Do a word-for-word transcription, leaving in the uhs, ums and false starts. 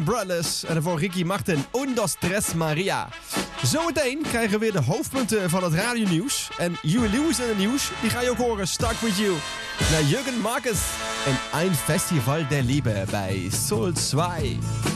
Umbrellas. En daarvoor Ricky Martin, Undos Tres Maria. Zometeen krijgen we weer de hoofdpunten van het radionieuws. En Huey Lewis in het nieuws, die ga je ook horen. Stuck With You. Naar Jürgen Marcus en Ein Festival der Liebe bij Soul twee.